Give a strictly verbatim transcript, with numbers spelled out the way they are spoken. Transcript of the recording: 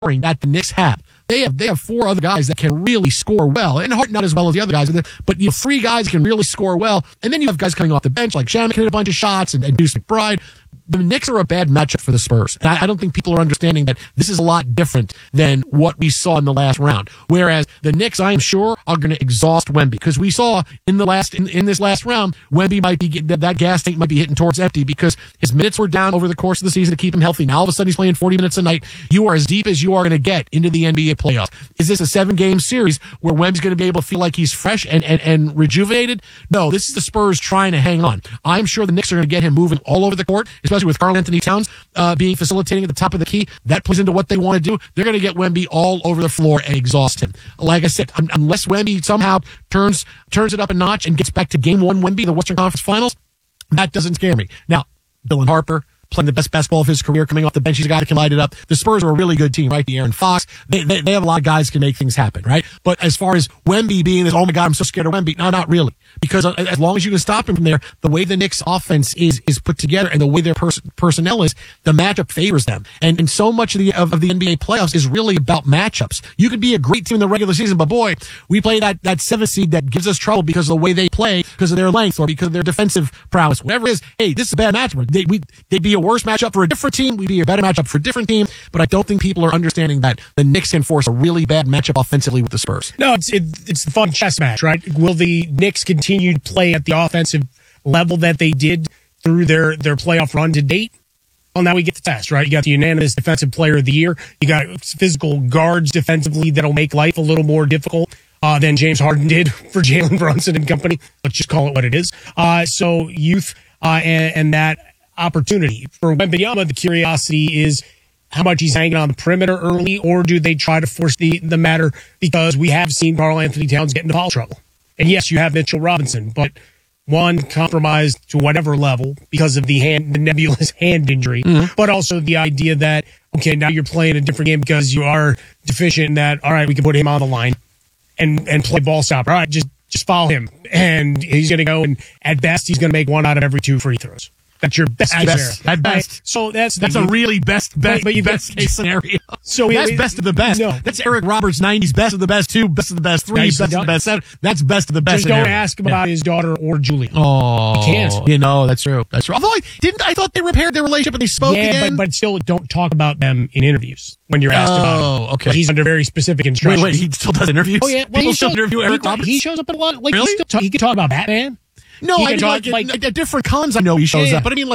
scoring that the Knicks have. They have they have four other guys that can really score well, and Hart not as well as the other guys, but you have three guys can really score well, and then you have guys coming off the bench like Shaman can hit a bunch of shots, and, and Deuce McBride. The Knicks are a bad matchup for the Spurs. And I, I don't think people are understanding that this is a lot different than what we saw in the last round. Whereas the Knicks, I am sure, are going to exhaust Wemby, because we saw in the last in, in this last round, Wemby might be that, that gas tank might be hitting towards empty because his minutes were down over the course of the season to keep him healthy. Now all of a sudden he's playing forty minutes a night. You are as deep as you are going to get into the N B A playoffs. Is this a seven game series where Wemby's going to be able to feel like he's fresh and, and, and rejuvenated? No, this is the Spurs trying to hang on. I'm sure the Knicks are going to get him moving all over the court, especially with Karl Anthony Towns uh, being facilitating at the top of the key. That plays into what they want to do. They're going to get Wemby all over the floor and exhaust him. Like I said, un- unless Wemby somehow turns turns it up a notch and gets back to game one Wemby, the Western Conference Finals, that doesn't scare me. Now, Dylan Harper, playing the best basketball of his career, coming off the bench. He's a guy that can light it up. The Spurs are a really good team, right? The Aaron Fox. They, they, they have a lot of guys who can make things happen, right? But as far as Wemby being this, oh my God, I'm so scared of Wemby. No, not really. Because as long as you can stop him from there, the way the Knicks offense is, is put together and the way their pers- personnel is, the matchup favors them. And, and so much of the, of, of the N B A playoffs is really about matchups. You could be a great team in the regular season, but boy, we play that, that seventh seed that gives us trouble because of the way they play, because of their length or because of their defensive prowess, whatever it is. Hey, this is a bad matchup. They, we, they'd be a worse matchup for a different team. We'd be a better matchup for a different team. But I don't think people are understanding that the Knicks can force a really bad matchup offensively with the Spurs. No, it's, it, it's the fun chess match, right? Will the Knicks continue to play at the offensive level that they did through their, their playoff run to date? Well, now we get the test, right? You got the unanimous defensive player of the year. You got physical guards defensively that'll make life a little more difficult uh, than James Harden did for Jalen Brunson and company. Let's just call it what it is. Uh, so youth uh, and, and that opportunity. For Wembanyama, the curiosity is how much he's hanging on the perimeter early, or do they try to force the, the matter? Because we have seen Karl Anthony Towns get into foul trouble. And yes, you have Mitchell Robinson, but one compromised to whatever level because of the hand, the nebulous hand injury, mm-hmm. but also the idea that, okay, now you're playing a different game because you are deficient in that, all right, we can put him on the line and, and play ball stopper. All right, just, just follow him. And he's going to go, and at best, he's going to make one out of every two free throws. That's your best at case best. scenario. At best. Right? So that's that's the, a really best best, but, but best case scenario. So that's it, best of the best. No. That's Eric Roberts' nineties best of the best two, best of the best three, Nice best of the best seven. That's best of the best. Just don't scenario. ask him yeah. about his daughter or Julia. Oh, you can't. You know that's true. That's true. Although I didn't, I thought they repaired their relationship and they spoke yeah, again. but but still, don't talk about them in interviews when you're asked oh, about them. Oh, okay. But he's under very specific instructions. Wait, wait, he still does interviews. Oh yeah, well, people still shows, interview Eric he, Roberts. He shows up at a lot. Like really? he, still talk, he can talk about Batman. No, he I mean talk, like, like at, at different cons. I know he shows yeah, up, but I mean like.